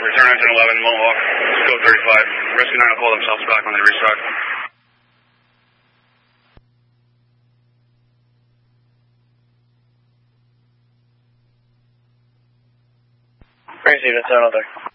return engine 11, Mohawk, code 35. Rescue 9 will pull themselves back when they restock. Crazy, that's another.